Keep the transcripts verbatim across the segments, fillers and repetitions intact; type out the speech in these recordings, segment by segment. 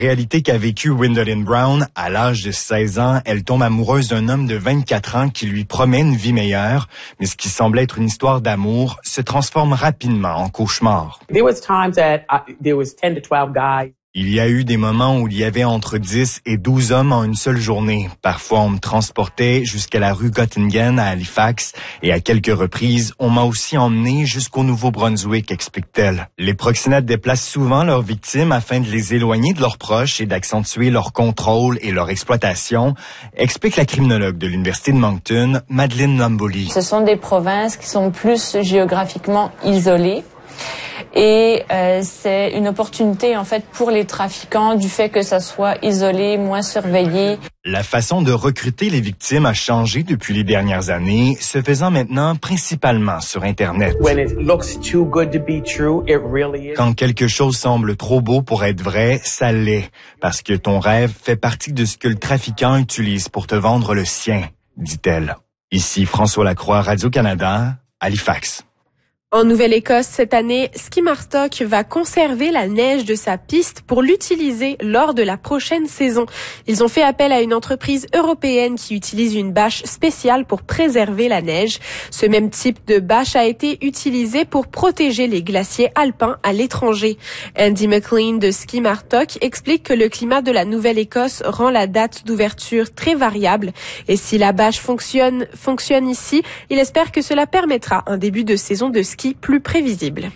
Réalité qu'a vécue Gwendolyn Brown. À l'âge de seize ans, elle tombe amoureuse d'un homme de vingt-quatre ans qui lui promet une vie meilleure. Mais ce qui semblait être une histoire d'amour se transforme rapidement en cauchemar. There was times that I, there was ten to twelve guys. Il y a eu des moments où il y avait entre dix et douze hommes en une seule journée. Parfois, on me transportait jusqu'à la rue Göttingen à Halifax et à quelques reprises, on m'a aussi emmené jusqu'au Nouveau-Brunswick, explique-t-elle. Les proxénètes déplacent souvent leurs victimes afin de les éloigner de leurs proches et d'accentuer leur contrôle et leur exploitation, explique la criminologue de l'Université de Moncton, Madeleine Lamboli. Ce sont des provinces qui sont plus géographiquement isolées. Et euh, c'est une opportunité en fait pour les trafiquants du fait que ça soit isolé, moins surveillé. La façon de recruter les victimes a changé depuis les dernières années, se faisant maintenant principalement sur Internet. When it looks too good to be true, it really is. Quand quelque chose semble trop beau pour être vrai, ça l'est, parce que ton rêve fait partie de ce que le trafiquant utilise pour te vendre le sien, dit-elle. Ici François Lacroix, Radio-Canada, Halifax. En Nouvelle-Écosse, cette année, Ski Martock va conserver la neige de sa piste pour l'utiliser lors de la prochaine saison. Ils ont fait appel à une entreprise européenne qui utilise une bâche spéciale pour préserver la neige. Ce même type de bâche a été utilisé pour protéger les glaciers alpins à l'étranger. Andy McLean de Ski Martock explique que le climat de la Nouvelle-Écosse rend la date d'ouverture très variable. Et si la bâche fonctionne, fonctionne ici, il espère que cela permettra un début de saison de ski plus prévisible.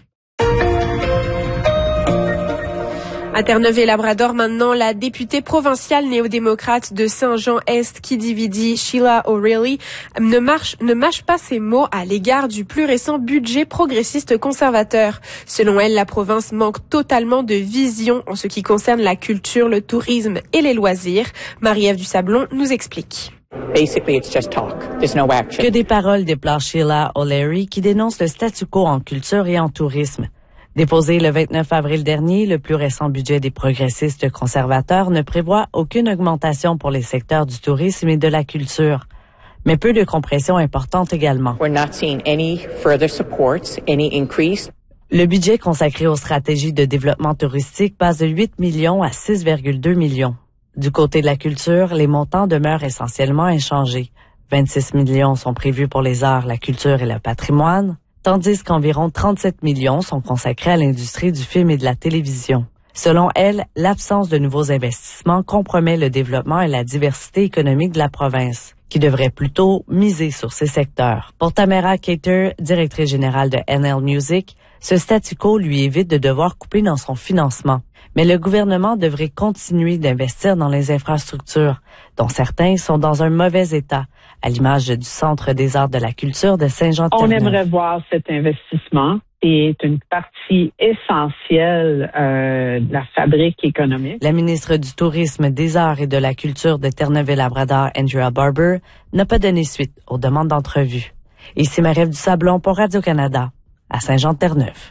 À Terre-Neuve-et-Labrador, maintenant, la députée provinciale néo-démocrate de Saint-Jean-Est, Kidividi, Sheila O'Reilly, ne, marche, ne mâche pas ses mots à l'égard du plus récent budget progressiste conservateur. Selon elle, la province manque totalement de vision en ce qui concerne la culture, le tourisme et les loisirs. Marie-Ève Dusablon nous explique. Basically, it's just talk. There's no action. Que des paroles, déplore Sheila O'Leary, qui dénonce le statu quo en culture et en tourisme. Déposé le vingt-neuf avril dernier, le plus récent budget des progressistes conservateurs ne prévoit aucune augmentation pour les secteurs du tourisme et de la culture, mais peu de compression importante également. We're not seeing any further supports, any increase. Le budget consacré aux stratégies de développement touristique passe de huit millions à six virgule deux millions. Du côté de la culture, les montants demeurent essentiellement inchangés. vingt-six millions sont prévus pour les arts, la culture et le patrimoine, tandis qu'environ trente-sept millions sont consacrés à l'industrie du film et de la télévision. Selon elle, l'absence de nouveaux investissements compromet le développement et la diversité économique de la province, qui devrait plutôt miser sur ces secteurs. Pour Tamara Cater, directrice générale de N L Music, ce statu quo lui évite de devoir couper dans son financement. Mais le gouvernement devrait continuer d'investir dans les infrastructures, dont certains sont dans un mauvais état, à l'image du Centre des arts de la culture de Saint-Jean-Terre-Neuve. On aimerait voir cet investissement. C'est une partie essentielle euh, de la fabrique économique. La ministre du Tourisme, des Arts et de la Culture de Terre-Neuve-et-Labrador, Andrea Barber, n'a pas donné suite aux demandes d'entrevue. Ici Marie-Ève Dusablon pour Radio-Canada, à Saint-Jean-Terre-Neuve.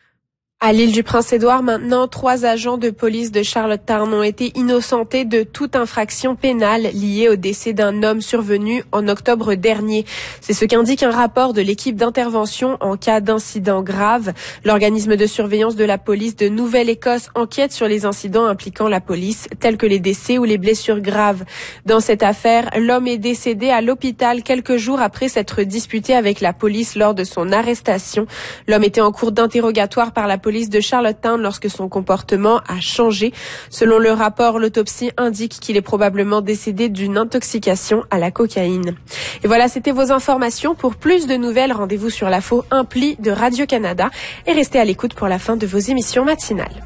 À l'île du Prince-Édouard, maintenant, trois agents de police de Charlottetown ont été innocentés de toute infraction pénale liée au décès d'un homme survenu en octobre dernier. C'est ce qu'indique un rapport de l'équipe d'intervention en cas d'incident grave. L'organisme de surveillance de la police de Nouvelle-Écosse enquête sur les incidents impliquant la police, tels que les décès ou les blessures graves. Dans cette affaire, l'homme est décédé à l'hôpital quelques jours après s'être disputé avec la police lors de son arrestation. L'homme était en cours d'interrogatoire par la police police de Charlottetown lorsque son comportement a changé. Selon le rapport, l'autopsie indique qu'il est probablement décédé d'une intoxication à la cocaïne. Et voilà, c'était vos informations. Pour plus de nouvelles, rendez-vous sur l'info Impli de Radio-Canada et restez à l'écoute pour la fin de vos émissions matinales.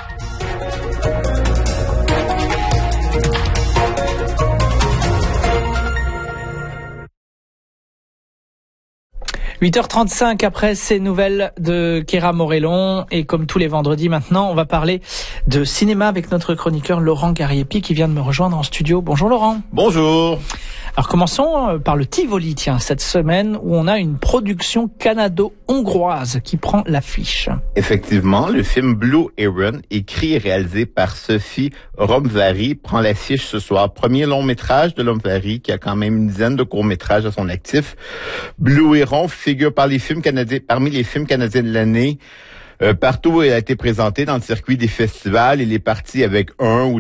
huit heures trente-cinq après ces nouvelles de Kéra Morellon. Et comme tous les vendredis maintenant, on va parler de cinéma avec notre chroniqueur Laurent Gariepi qui vient de me rejoindre en studio. Bonjour Laurent. Bonjour. Alors commençons par le Tivoli, tiens, cette semaine où on a une production canado-hongroise qui prend l'affiche. Effectivement, le film Blue Heron, écrit et réalisé par Sophie Romvari, prend l'affiche ce soir. Premier long métrage de Romvari qui a quand même une dizaine de courts métrages à son actif. Blue Heron figure par les films canadiens, parmi les films canadiens de l'année. Euh, partout où il a été présenté dans le circuit des festivals, il est parti avec un ou